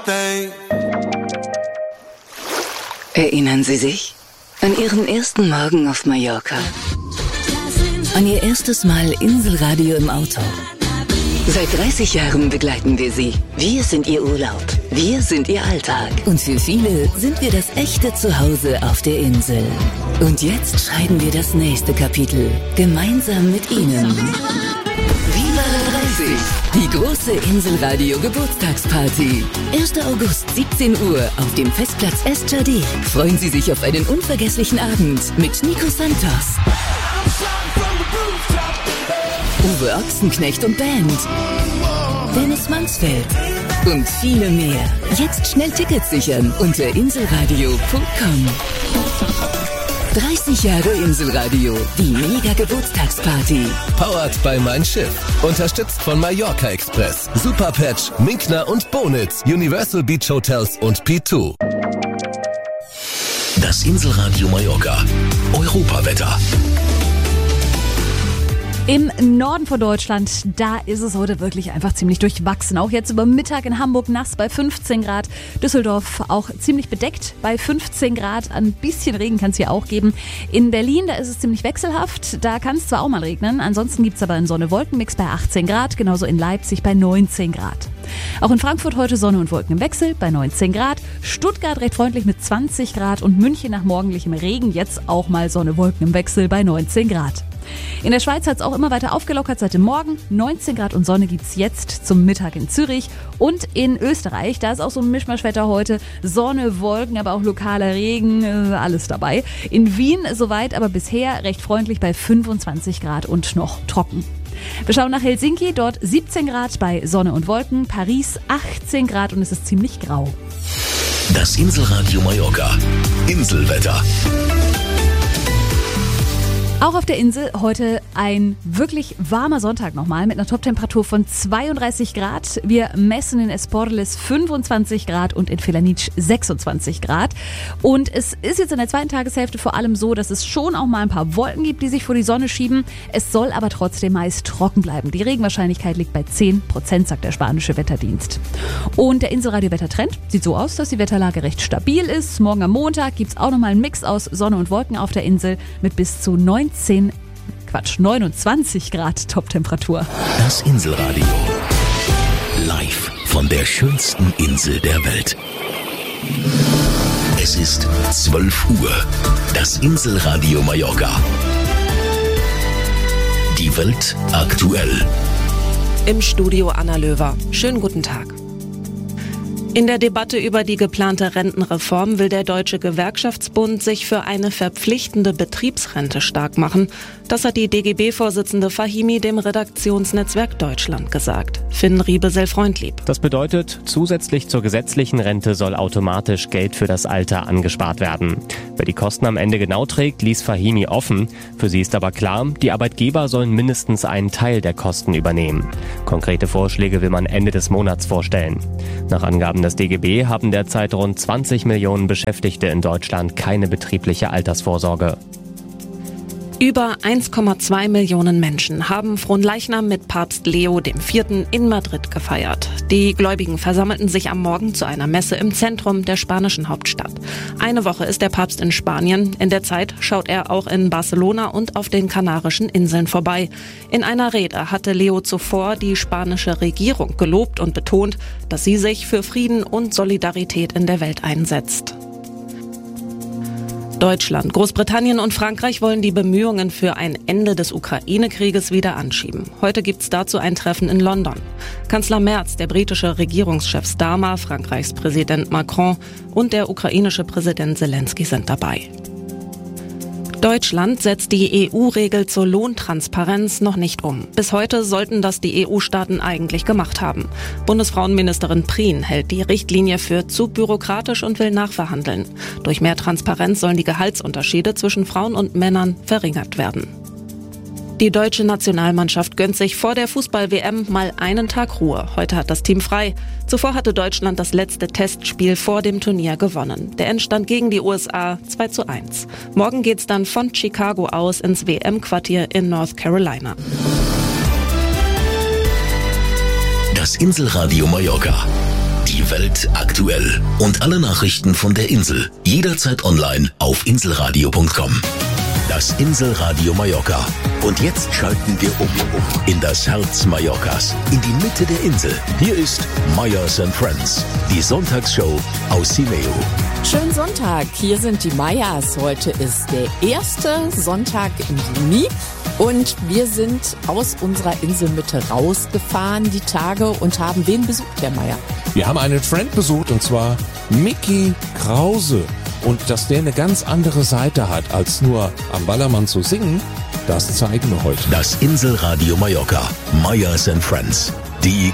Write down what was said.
thing. Erinnern Sie sich an Ihren ersten Morgen auf Mallorca? An Ihr erstes Mal Inselradio im Auto? Seit 30 Jahren begleiten wir Sie. Wir sind Ihr Urlaub. Wir sind Ihr Alltag. Und für viele sind wir das echte Zuhause auf der Insel. Und jetzt schreiben wir das nächste Kapitel. Gemeinsam mit Ihnen. Viva la 30! Die große Inselradio-Geburtstagsparty. 1. August, 17 Uhr auf dem Festplatz Estjardé. Freuen Sie sich auf einen unvergesslichen Abend mit Nico Santos, Uwe Ochsenknecht und Band, Dennis Mansfeld und viele mehr. Jetzt schnell Tickets sichern unter inselradio.com. 30 Jahre Inselradio, die Mega-Geburtstagsparty. Powered by Mein Schiff. Unterstützt von Mallorca Express, Superpatch, Minkner und Bonitz, Universal Beach Hotels und P2. Das Inselradio Mallorca. Europawetter. Im Norden von Deutschland, da ist es heute wirklich einfach ziemlich durchwachsen. Auch jetzt über Mittag in Hamburg nass bei 15 Grad. Düsseldorf auch ziemlich bedeckt bei 15 Grad. Ein bisschen Regen kann es hier auch geben. In Berlin, da ist es ziemlich wechselhaft. Da kann es zwar auch mal regnen. Ansonsten gibt es aber einen Sonne-Wolken-Mix bei 18 Grad. Genauso in Leipzig bei 19 Grad. Auch in Frankfurt heute Sonne und Wolken im Wechsel bei 19 Grad. Stuttgart recht freundlich mit 20 Grad. Und München nach morgendlichem Regen jetzt auch mal Sonne, Wolken im Wechsel bei 19 Grad. In der Schweiz hat es auch immer weiter aufgelockert seit dem Morgen. 19 Grad und Sonne gibt's jetzt zum Mittag in Zürich. Und in Österreich, da ist auch so ein Mischmaschwetter heute. Sonne, Wolken, aber auch lokaler Regen, alles dabei. In Wien soweit, aber bisher recht freundlich bei 25 Grad und noch trocken. Wir schauen nach Helsinki, dort 17 Grad bei Sonne und Wolken. Paris 18 Grad und es ist ziemlich grau. Das Inselradio Mallorca. Inselwetter. Auch auf der Insel heute ein wirklich warmer Sonntag nochmal mit einer Toptemperatur von 32 Grad. Wir messen in Esporles 25 Grad und in Felanitsch 26 Grad. Und es ist jetzt in der zweiten Tageshälfte vor allem so, dass es schon auch mal ein paar Wolken gibt, die sich vor die Sonne schieben. Es soll aber trotzdem meist trocken bleiben. Die Regenwahrscheinlichkeit liegt bei 10%, sagt der spanische Wetterdienst. Und der Inselradio-Wettertrend sieht so aus, dass die Wetterlage recht stabil ist. Morgen am Montag gibt es auch nochmal einen Mix aus Sonne und Wolken auf der Insel mit bis zu 29 Grad Toptemperatur. Das Inselradio. Live von der schönsten Insel der Welt. Es ist 12 Uhr. Das Inselradio Mallorca. Die Welt aktuell. Im Studio Anna Löwer. Schönen guten Tag. In der Debatte über die geplante Rentenreform will der Deutsche Gewerkschaftsbund sich für eine verpflichtende Betriebsrente stark machen. Das hat die DGB-Vorsitzende Fahimi dem Redaktionsnetzwerk Deutschland gesagt. Finn Riebesel-Freundlieb. Das bedeutet, zusätzlich zur gesetzlichen Rente soll automatisch Geld für das Alter angespart werden. Wer die Kosten am Ende genau trägt, ließ Fahimi offen. Für sie ist aber klar, die Arbeitgeber sollen mindestens einen Teil der Kosten übernehmen. Konkrete Vorschläge will man Ende des Monats vorstellen. Nach Angaben des DGB haben derzeit rund 20 Millionen Beschäftigte in Deutschland keine betriebliche Altersvorsorge. Über 1,2 Millionen Menschen haben Fronleichnam mit Papst Leo IV. In Madrid gefeiert. Die Gläubigen versammelten sich am Morgen zu einer Messe im Zentrum der spanischen Hauptstadt. Eine Woche ist der Papst in Spanien. In der Zeit schaut er auch in Barcelona und auf den Kanarischen Inseln vorbei. In einer Rede hatte Leo zuvor die spanische Regierung gelobt und betont, dass sie sich für Frieden und Solidarität in der Welt einsetzt. Deutschland, Großbritannien und Frankreich wollen die Bemühungen für ein Ende des Ukraine-Krieges wieder anschieben. Heute gibt's dazu ein Treffen in London. Kanzler Merz, der britische Regierungschef Starmer, Frankreichs Präsident Macron und der ukrainische Präsident Zelensky sind dabei. Deutschland setzt die EU-Regel zur Lohntransparenz noch nicht um. Bis heute sollten das die EU-Staaten eigentlich gemacht haben. Bundesfrauenministerin Prien hält die Richtlinie für zu bürokratisch und will nachverhandeln. Durch mehr Transparenz sollen die Gehaltsunterschiede zwischen Frauen und Männern verringert werden. Die deutsche Nationalmannschaft gönnt sich vor der Fußball-WM mal einen Tag Ruhe. Heute hat das Team frei. Zuvor hatte Deutschland das letzte Testspiel vor dem Turnier gewonnen. Der Endstand gegen die USA 2:1. Morgen geht's dann von Chicago aus ins WM-Quartier in North Carolina. Das Inselradio Mallorca. Die Welt aktuell. Und alle Nachrichten von der Insel jederzeit online auf inselradio.com. Das Inselradio Mallorca. Und jetzt schalten wir um in das Herz Mallorcas, in die Mitte der Insel. Hier ist Meyers & Friends, die Sonntagsshow aus Simeo. Schönen Sonntag, hier sind die Meyers. Heute ist der erste Sonntag im Juni und wir sind aus unserer Inselmitte rausgefahren die Tage und haben wen besucht, Herr Meyer? Wir haben einen Friend besucht und zwar Micky Krause. Und dass der eine ganz andere Seite hat, als nur am Ballermann zu singen, das zeigen wir heute. Das Inselradio Mallorca, Meyers & Friends. Die